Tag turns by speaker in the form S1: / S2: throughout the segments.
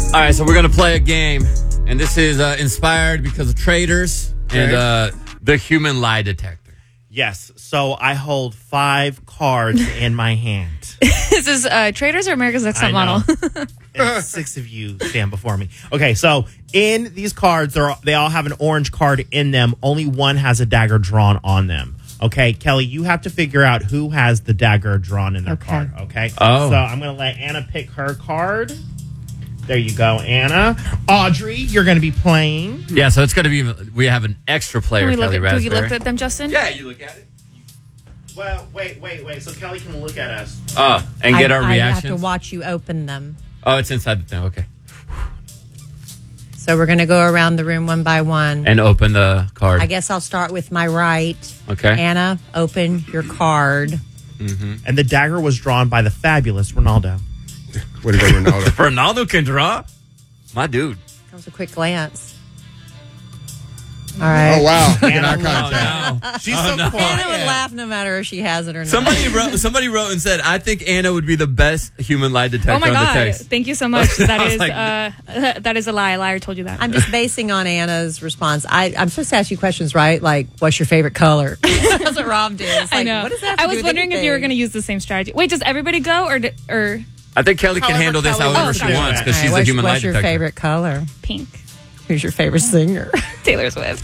S1: All right, so we're going to play a game. And this is inspired because of Traders and the human lie detector.
S2: Yes. So I hold 5 cards in my hand.
S3: This is Traders or America's Next Top Model?
S2: And 6 of you stand before me. Okay, so in these cards, they all have an orange card in them. Only one has a dagger drawn on them. Okay, Kelly, you have to figure out who has the dagger drawn in their card. Okay.
S1: Oh.
S2: So I'm going to let Anna pick her card. There you go, Anna. Audrey, you're going to be playing.
S1: Yeah, so it's going to be, we have an extra player, Kelly Raspberry.
S3: Do you look at them, Justin?
S1: Yeah, you look at it.
S2: Well, wait. So Kelly can look at us.
S1: And get our
S4: I
S1: reactions.
S4: have to watch you open them.
S1: Oh, it's inside the thing. Okay.
S4: So we're going to go around the room one by one.
S1: And open the card.
S4: I guess I'll start with my right.
S1: Okay.
S4: Anna, open your card.
S2: And the dagger was drawn by the fabulous Ronaldo.
S5: Way to go, Ronaldo.
S1: Ronaldo can draw? My dude.
S4: That was a quick glance. All right.
S5: Oh, wow. Get eye
S2: Anna,
S5: contact.
S1: no.
S2: She's so quiet.
S4: Anna would laugh no matter if she has it or not.
S1: Somebody wrote and said, I think Anna would be the best human lie detector
S3: Oh my
S1: on the
S3: God!
S1: text.
S3: Thank you so much. That is
S1: like-
S3: that is a lie. A liar told you that.
S4: I'm just basing on Anna's response. I'm supposed to ask you questions, right? Like, what's your favorite color? That's what Rob did. It's
S3: I
S4: like,
S3: know.
S4: What does that have to
S3: I
S4: do
S3: was
S4: with
S3: wondering if you were
S4: anything?
S3: going to use the same strategy. Wait, does everybody go or
S1: I think Kelly can
S2: However
S1: handle this
S2: Kelly
S1: however
S2: wants
S1: she
S2: to do
S1: wants
S2: it.
S1: because
S4: All
S1: she's
S4: right,
S1: a human lie
S4: what's your
S1: detector.
S4: favorite color?
S3: pink?
S4: Who's your favorite singer?
S3: Taylor Swift.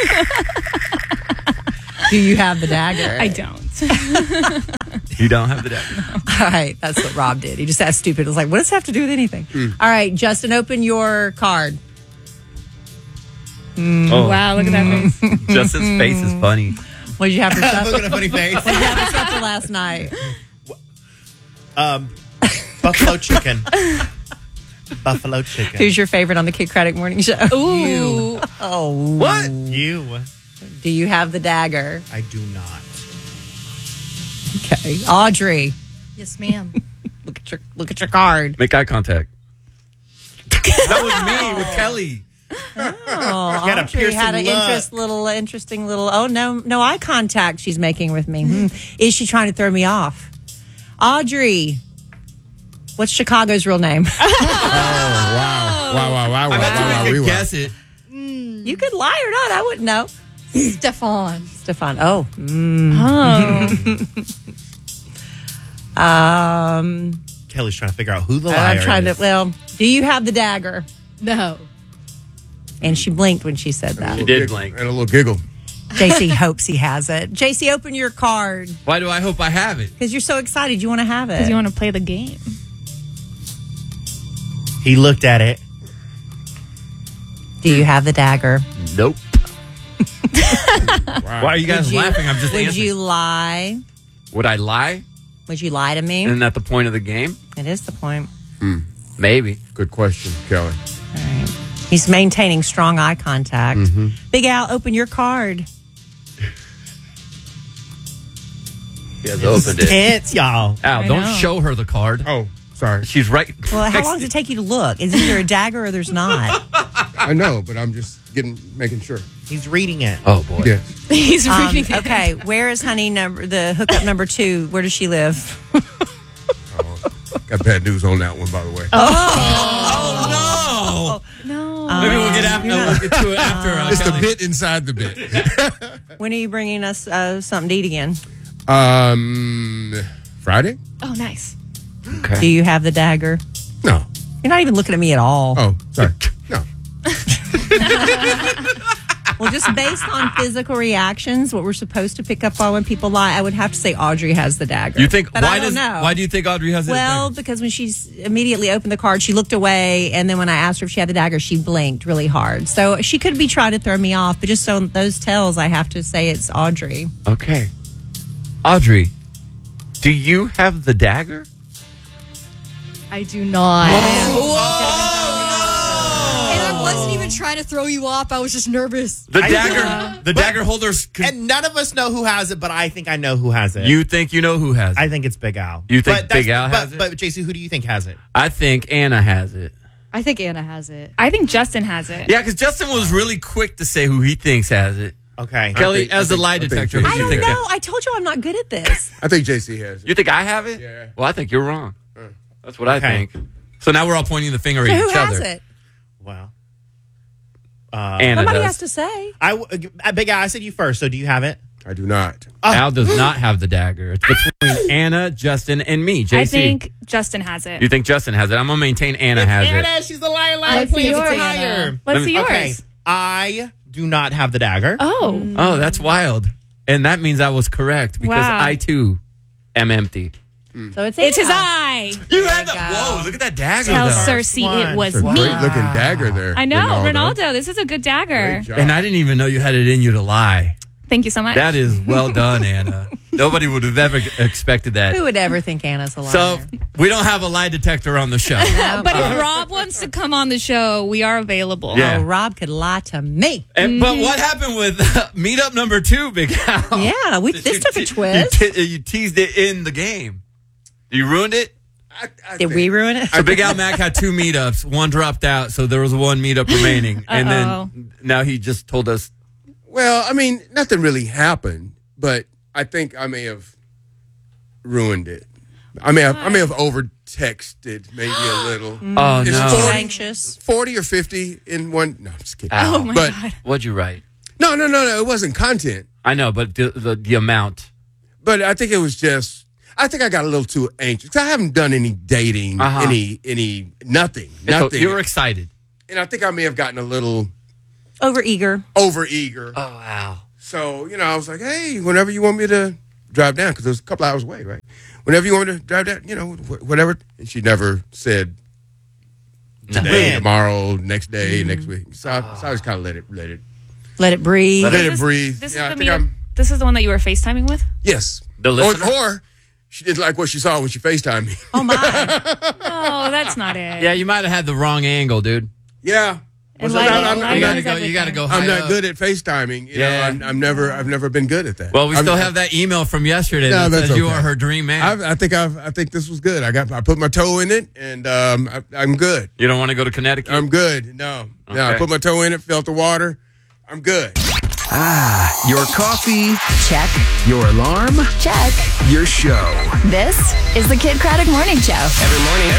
S4: Do you have the dagger?
S3: I don't.
S1: You don't have the dagger.
S4: All right, that's what Rob did. He just asked stupid. It was like, what does it have to do with anything? All right, Justin, open your card.
S1: Oh,
S3: Wow, look at that face.
S1: Justin's face is funny.
S4: What did you have for supper?
S2: Look at a funny face.
S4: What did you have for supper last night?
S2: Buffalo chicken. Buffalo chicken.
S4: Who's your favorite on the Kid Craddock Morning Show?
S3: Ooh.
S4: Oh.
S1: What?
S2: You.
S4: Do you have the dagger?
S2: I do not.
S4: Okay. Audrey,
S6: Yes, ma'am.
S4: look at your card.
S1: Make eye contact. That was me with Kelly.
S4: Oh,
S2: got a
S4: Audrey
S2: piercing
S4: had an
S2: look.
S4: interesting little. Oh no eye contact she's making with me. Is she trying to throw me off? Audrey, what's Chicago's real name?
S5: Wow.
S1: I bet you
S5: We
S1: could
S5: were.
S1: guess it.
S4: You could lie or not. I wouldn't know.
S6: Stefan.
S4: Stefan. Oh.
S3: Oh.
S2: Kelly's trying to figure out who the liar
S4: I'm trying
S2: is.
S4: to. Well, do you have the dagger?
S6: No.
S4: And she blinked when she said that.
S1: She did blink.
S5: And a little giggle.
S4: JC hopes he has it. JC, open your card
S1: Why do I hope I have it?
S4: because you're so excited. You want to have it.
S3: Because you want to play the game.
S2: He looked at it.
S4: Do you have the dagger?
S1: Nope. Why are you guys
S4: Would you-
S1: laughing? I'm just
S4: Would
S1: answering.
S4: you lie?
S1: Would I lie?
S4: Would you lie to me?
S1: Isn't that the point of the game?
S4: It is the point.
S1: Maybe.
S5: Good question, Kelly.
S4: All right. He's maintaining strong eye contact. Big Al, open your card.
S1: He has opened it.
S2: Tense, y'all.
S1: Al,
S3: I
S1: don't
S3: know.
S1: show her the card.
S5: Oh, sorry.
S1: She's right.
S4: Well, how long does it take you to look? Is either a dagger or there's not?
S5: I know, but I'm just making sure.
S2: He's reading it.
S1: Oh, boy.
S5: Yes.
S3: He's reading it.
S4: Okay, where is Honey the hookup number 2? Where does she live?
S5: Got bad news on that one, by the way.
S1: Oh, no.
S3: No.
S1: Maybe we'll get to it after.
S5: It's the
S1: Kelly.
S5: bit inside the bit.
S4: When are you bringing us something to eat again?
S5: Friday?
S3: Oh, nice.
S1: Okay.
S4: Do you have the dagger?
S5: No.
S4: You're not even looking at me at all.
S5: Oh, sorry. No.
S4: Well, just based on physical reactions, what we're supposed to pick up on when people lie, I would have to say Audrey has the dagger.
S1: You think?
S4: But I don't know.
S1: Why do you think Audrey has it?
S4: Well, because when she's immediately opened the card, she looked away, and then when I asked her if she had the dagger, she blinked really hard. So she could be trying to throw me off, but just so those tells, I have to say it's Audrey.
S1: Okay. Audrey, do you have the dagger?
S6: I do not.
S1: Oh,
S6: And I wasn't even trying to throw you off. I was just nervous.
S1: The
S2: I
S1: dagger.
S2: know.
S1: The dagger holders.
S2: And none of us know who has it, but I think I know who has it.
S1: You think you know who has it?
S2: I think it's Big Al.
S1: You think
S2: But that's-
S1: Big Al has it?
S2: But JC, who do you think has it?
S1: I think Anna has it.
S6: I think Anna has it.
S3: I think Justin has it.
S1: Yeah, because Justin was really quick to say who he thinks has it.
S2: Okay.
S1: Kelly,
S5: think-
S1: as
S5: I
S1: the lie
S5: think
S1: detector,
S5: JC
S1: who
S4: I
S1: do you
S4: don't
S1: think?
S4: know. I told you I'm not good at this.
S5: I think JC has it.
S1: You think I have it?
S5: Yeah.
S1: Well, I think you're wrong. That's what I
S2: Okay.
S1: think. So now we're all pointing the finger
S4: So
S1: at
S4: who
S1: each
S4: has
S1: other.
S4: it?
S2: Wow.
S1: Anna
S4: Somebody
S1: does.
S4: has to say.
S2: Big Al, I said you first. So do you have it?
S5: I do not.
S1: Al does not have the dagger. It's between Anna, Justin, and me. JC.
S3: I think Justin has it.
S1: You think Justin has it? I'm gonna maintain Anna has it.
S2: Anna, she's the liar.
S3: Let's see yours, Anna. Let's see yours.
S2: Okay, I do not have the dagger.
S3: Oh.
S1: Oh, that's wild. And that means I was correct because
S3: Wow.
S1: I too am empty.
S4: So it's
S3: It's his
S4: Anna.
S3: eye.
S1: You had
S4: go.
S1: that. Whoa! Look at that dagger.
S3: Tell
S1: though.
S3: Cersei it was
S5: It's a
S3: me.
S5: great looking dagger there.
S3: I know, Ronaldo. This is a good dagger.
S5: Great job.
S1: And I didn't even know you had it in you to lie.
S3: Thank you so much.
S1: That is well done, Anna. Nobody would have ever expected that.
S4: Who would ever think Anna's a liar?
S1: So we don't have a lie detector on the show.
S3: But if Rob wants to come on the show, we are available.
S1: Yeah.
S4: Oh, Rob could lie to me.
S1: But what happened with meetup number 2, Big Al?
S4: Yeah, this took a twist.
S1: You teased it in the game. You ruined it?
S4: Did we ruin it?
S1: So Big Al Mac had 2 meetups. One dropped out, so there was 1 meetup remaining. And then now he just told us.
S5: Well, I mean, nothing really happened, but I think I may have ruined it. I may have over texted maybe a little.
S1: Oh,
S5: It's
S1: no.
S5: 40
S4: Anxious.
S5: 40 or 50 in one. No, I'm just kidding.
S1: Ow.
S3: Oh my
S5: But-
S3: God.
S1: What'd you write?
S5: No. It wasn't content,
S1: I know, but the amount.
S5: but I think it was just. I think I got a little too anxious. 'Cause I haven't done any dating,
S1: Uh-huh.
S5: nothing.
S1: You were excited.
S5: And I think I may have gotten a little
S4: Overeager.
S5: over-eager.
S1: Oh, wow.
S5: So, I was like, hey, whenever you want me to drive down, because it was a couple hours away, right? Whenever you want me to drive down, whatever. And she never said today,
S2: Man.
S5: tomorrow, next day, next week. So I just kind of let it
S4: Let it breathe.
S5: let it
S3: This-
S5: breathe.
S3: This
S5: Yeah, I
S3: is
S5: think
S3: this is the one that you were FaceTiming with?
S5: yes.
S1: The listener?
S5: Or she didn't like what she saw when she FaceTimed me.
S4: Oh, my.
S3: Oh, that's not it.
S1: Yeah, you might have had the wrong angle, dude.
S5: Yeah.
S3: And
S5: So
S3: lighting-
S5: I'm
S3: lighting
S5: not-
S3: is
S1: You gotta go
S5: I'm
S1: high
S5: not
S1: up.
S5: good at FaceTiming.
S1: Yeah.
S5: I've never been good at that.
S1: Well, we still have that email from yesterday
S5: No,
S1: that
S5: that's
S1: says you
S5: okay.
S1: are her dream man.
S5: I think this was good. I put my toe in it, and I'm good.
S1: You don't want to go to Connecticut?
S5: I'm good. No, I
S1: Okay.
S5: put my toe in it, felt the water. I'm good.
S7: Your coffee,
S8: Check.
S7: your alarm,
S8: Check.
S7: your show.
S8: This is the Kid Craddock Morning Show.
S7: Every morning.